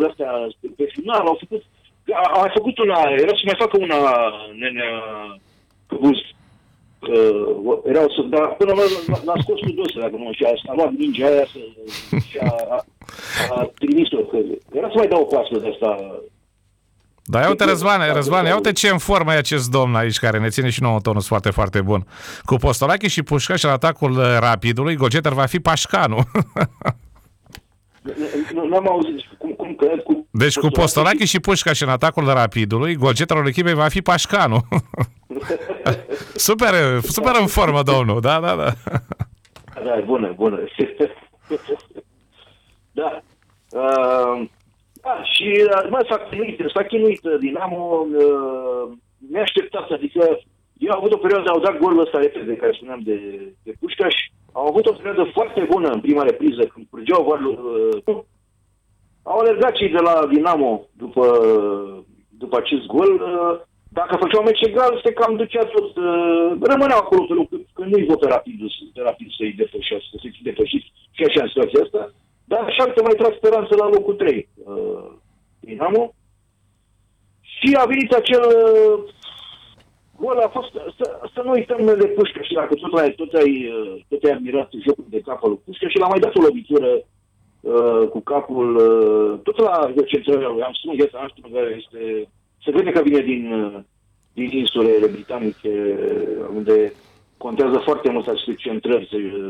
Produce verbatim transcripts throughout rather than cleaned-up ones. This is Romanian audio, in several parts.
goluri astea pe final, au făcut, a mai făcut una, era să mai facă una Nenea Căbuz. Uh, erau să, dar până la l-a scos cu dos, dacă nu, și a, a luat mingea aia să, și a, a, a trimis-o, că era să mai dau o pasă de asta. Dar iau-te, Răzvane, Răzvane, iau-te ce în formă e acest domn aici, care ne ține și nouă tonus foarte, foarte bun. Cu Postolache și Pușcaș în atacul Rapidului, Gogeter va fi Pașcanu. N-am auzit cum, cum că... Cu deci cu Postolache și Pușcaș în atacul Rapidului, Gogeterul echipei va fi Pașcanu. super, super în formă, domnul, da, da, da. Da, e bună, bună. Da. Uh, da, și mă, s-a chinuit, s-a chinuit Dinamo, uh, neașteptat, adică eu am avut o perioadă, au dat golul ăsta repede, care spuneam de, de Pușcaș, au avut o perioadă foarte bună în prima repriză, când curgeau golul, uh, au alergat cei de la Dinamo după, după acest gol, uh, dacă făceau meci egal, se cam ducea tot, uh, rămâneau acolo, că, că nu-i vă pe rapid, pe rapid să-i depășească, să-i depășiți și așa în situația asta, dar așa te mai trag speranță la locul trei, uh, Dinamo, și a venit acel uh, gol, a fost, să, să nu uităm de Pușcaș, și dacă tot ai, tot ai, uh, tot ai admirat jocul de cap al lui Pușcaș, și l-a mai dat o lovitură uh, cu capul, uh, tot la centrarea lui Armstrong, iată Armstrong, care este... Se vede că vine din, din insulele britanice, unde contează foarte mult aceste centrări.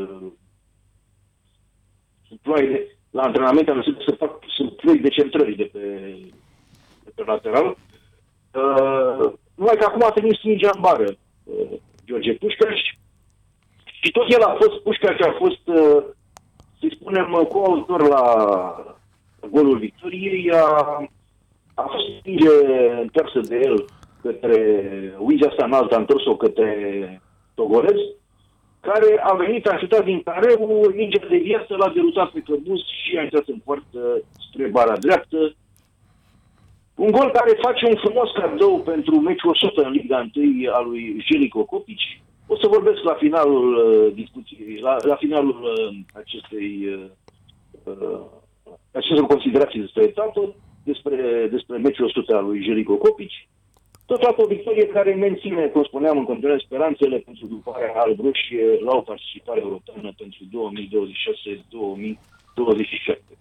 De, la antrenament am văzut să fac sunt ploi de centrări de pe, de pe lateral. Uh, numai că acum a trimis mingea în bară uh, George Pușcaș și tot el a fost, Pușcaș a fost, uh, să-i spunem, coautor la golul victoriei. A, A fost minge întoarsă de el către Uigea asta înaltă, a întors-o către Togorez, care a venit, a șutat din careu, mingea de viață, l-a derutat pe Căbuz și a intrat în poartă spre bara dreaptă. Un gol care face un frumos cadou pentru meciul o sută în Liga unu a lui Jelico Copici. O să vorbesc la finalul uh, discuției, la, la finalul uh, acestei uh, acestor considerații despre etapă, despre, despre meciul o sută al lui Jelico Copici. Totodată o victorie care menține, cum spuneam, în continuare speranțele pentru gruparea alb-roșie la o participare europeană pentru două mii douăzeci și șase două mii douăzeci și șapte.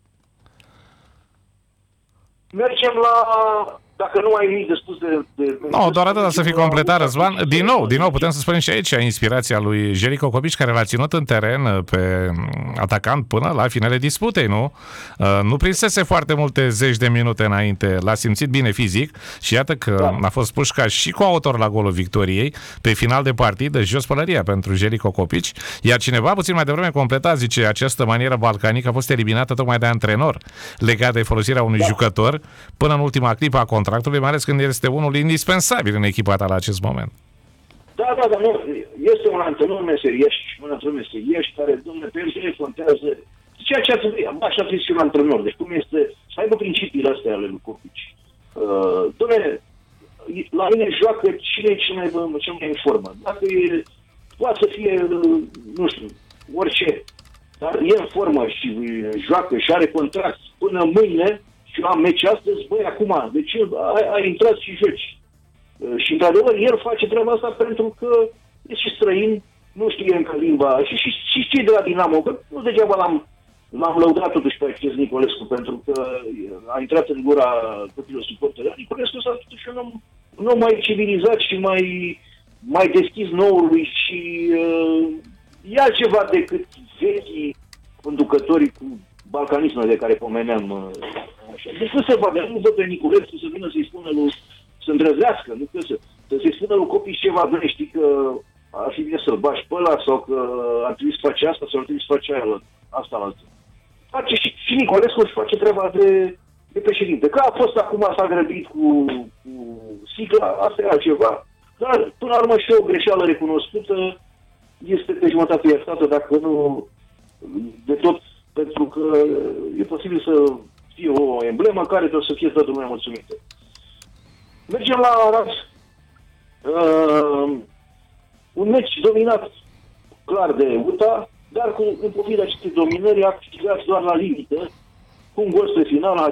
Mergem la... Dacă nu ai nimic de spus de... de nu, no, doar atât să fi completat, Răzvan. Din nou, din nou, putem să spunem și aici inspirația lui Jelico Copici, care l-a ținut în teren pe atacant până la finele disputei, nu? Nu prinsese foarte multe zeci de minute înainte, l-a simțit bine fizic și iată că da. A fost Pușcaș și coautor la golul victoriei pe final de partidă, jos pălăria pentru Jelico Copici, iar cineva puțin mai devreme completa, zice, această manieră balcanică a fost eliminată tocmai de antrenor legat de folosirea unui da. jucător până în ultima clipă a contractului, mai ales când este unul indispensabil în echipa ta la acest moment. Da, da, dar nu, este un antrenor meseriaș, un antrenor meseriaș care, domnule, pe el ce contează, ceea ce a trebuit, așa trebuie și un antrenor, deci cum este, să aibă principiile astea ale lui Copici. Uh, domnule, la mine joacă cine e cel mai, cel mai în formă. Dacă e, poate să fie, nu știu, orice, dar e în formă și joacă și are contract până mâine, și am meci astăzi, băi, acum, deci ai, ai intrat și joci. Și, într-adevăr, el face treaba asta pentru că e și străin, nu știe încă limba, și, și, și cei de la Dinamo, că nu degeaba l-am, l-am lăudat totuși pe acest Nicolescu, pentru că a intrat în gura copilul suporterilor. Nicolescu s-a totuși un om, un om mai civilizat și mai, mai deschis noului și uh, e altceva decât vechii conducătorii cu balcanismul de care pomeneam. Uh, Așa. Deci nu se va, nu văd pe Niculescu să vină să-i spună lui, să îndrăzească, nu că să, să-i spună lui Copici ceva, bine, știi că ar fi bine să-l bași pe ăla sau că ar trebui să face asta sau ar trebui să face aia, asta la altă. Face și, și Niculescu își face treaba de, de președinte. Că a fost acum, s-a grăbit cu, cu sigla, asta e altceva, dar până la urmă și o greșeală recunoscută este pe jumătate iertată, dacă nu de tot, pentru că e posibil să fie o emblemă care trebuie să fie toată lumea mulțumită. Mergem la Arad. Uh, un meci dominat clar de U T A, dar cu, în pofida acestei dominări a câștigat doar la limită, cu un gol spre final,